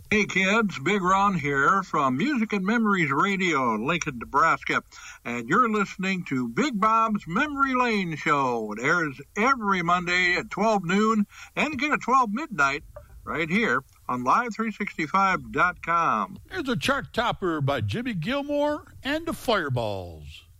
Hey kids, Big Ron here from Music and Memories Radio, Lincoln, Nebraska, and you're listening to Big Bob's Memory Lane Show. It airs every Monday at 12 noon and again at 12 midnight right here on Live365.com. Here's a chart topper by Jimmy Gilmore and the Fireballs.